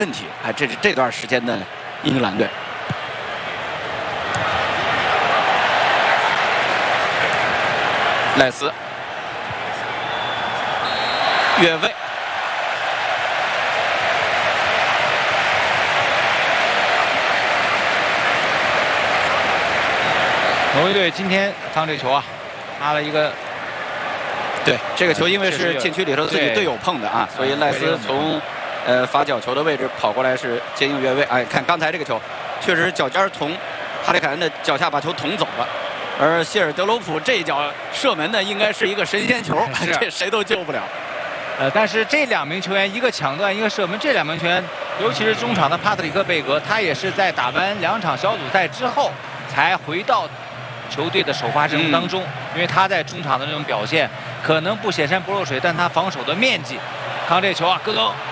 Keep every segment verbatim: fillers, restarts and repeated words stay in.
问题。哎，这是这段时间的英格兰队。赖斯越位。 挪威队今天趟这球啊，拿了一个， 对这个球，因为是禁区里头自己队友碰的啊，所以赖斯从呃罚角球的位置跑过来是接应越位。哎，看刚才这个球，确实脚尖从哈里凯恩的脚下把球捅走了，而谢尔德罗普这一脚射门呢，应该是一个神仙球，这谁都救不了。 呃，但是这两名球员一个抢断，一个射门，这两名球员，尤其是中场的帕特里克贝格，他也是在打完两场小组赛之后才回到 球队的首发阵容当中，因为他在中场的这种表现可能不显山不漏水，但他防守的面积。看这球啊，戈登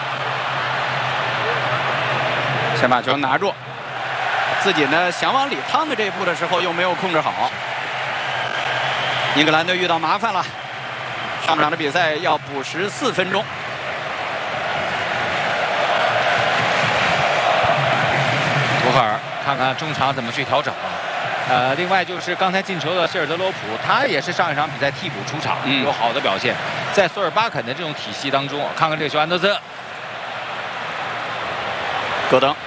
先把球拿住，自己呢想往里趟的这一步的时候又没有控制好。英格兰队遇到麻烦了，上场的比赛要补十四分钟。 图赫尔看看中场怎么去调整。 呃，另外就是刚才进球的谢尔德罗普，他也是上一场比赛替补出场，嗯、有好的表现。在索尔巴肯的这种体系当中，看看这个球，安德森、 戈登、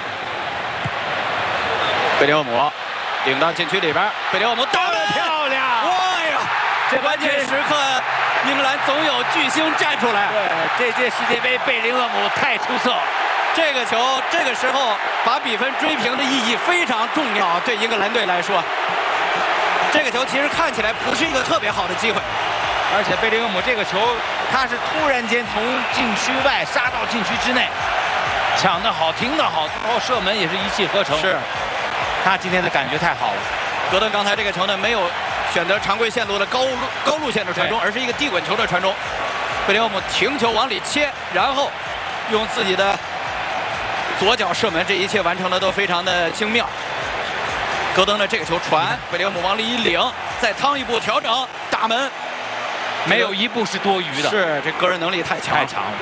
贝里厄姆顶到禁区里边，贝里厄姆打得漂亮！ 哎呀，这关键时刻，英格兰总有巨星站出来。 对，这届世界杯贝林厄姆太出色了。 这个球，这个时候把比分追平的意义非常重要，对英格兰队来说，这个球其实看起来不是一个特别好的机会， 而且贝林厄姆这个球，他是突然间从禁区外杀到禁区之内，抢得好，停得好，然后射门也是一气呵成。 是， 他今天的感觉太好了。 戈登刚才这个球呢，没有选择常规线路的高路高路线的传中，而是一个地滚球的传中。贝林厄姆停球往里切，然后用自己的 左脚射门，这一切完成的都非常的精妙。戈登的这个球传，贝里厄姆往里一领，再趟一步调整打门， 没有一步是多余的。 是，这个人能力太强太强了。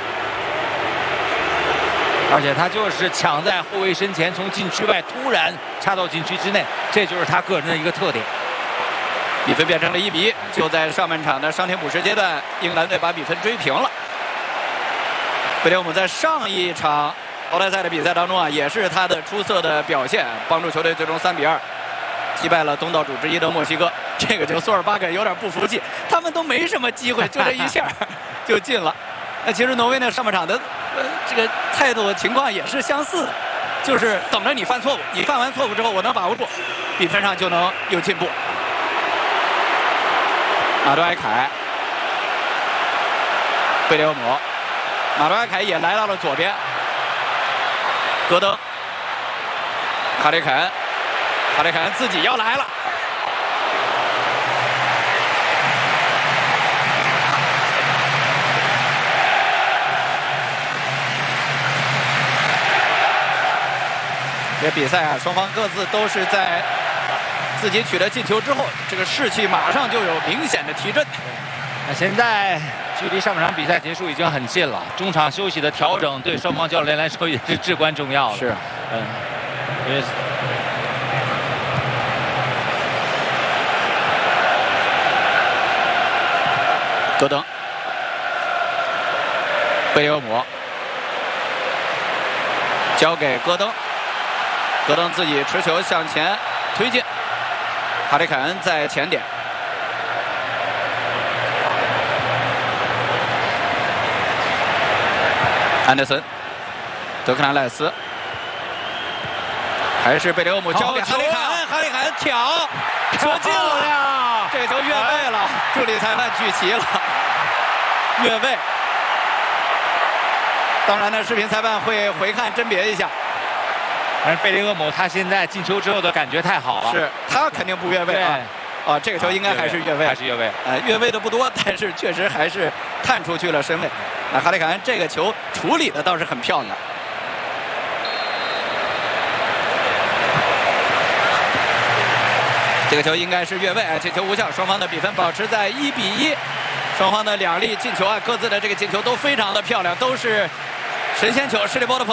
而且他就是抢在后卫身前，从禁区外突然插到禁区之内，这就是他个人的一个特点。 比分变成了一比一，就在上半场的伤停补时阶段，英格兰队把比分追平了。贝里厄姆在上一场 淘汰赛的比赛当中啊，也是他的出色的表现，帮助球队最终三比二击败了东道主之一的墨西哥。这个球索尔巴肯有点不服气，他们都没什么机会，就这一下就进了。那其实挪威呢上半场的呃这个态度情况也是相似的，就是等着你犯错误，你犯完错误之后我能把握住，比分上就能有进步。马多埃凯、贝里厄姆，马多埃凯也来到了左边。 戈登、哈里凯恩，哈里凯恩自己要来了。这比赛啊，双方各自都是在自己取得进球之后，这个士气马上就有明显的提振。 那现在 距离上半场比赛结束已经很近了，中场休息的调整对双方教练来说也是至关重要的。 是， 嗯，因为戈登、贝里厄姆交给戈登，戈登自己持球向前推进，哈里凯恩在前点。 安德森、德克兰赖斯，还是贝里厄姆交给哈里凯恩，哈里凯恩挑，球进了呀！这球越位了，助理裁判举旗了，越位。当然呢，视频裁判会回看甄别一下。 但是贝林厄姆他现在进球之后的感觉太好了， 是他肯定不越位啊。啊，这个球应该还是越位， 还是越位。 呃，越位的不多，但是确实还是探出去了身位。 那哈里凯恩这个球处理的倒是很漂亮，这个球应该是越位，进球无效，双方的比分保持在一比一。双方的两粒进球啊，各自的这个进球都非常的漂亮，都是神仙球，施里波的朋友。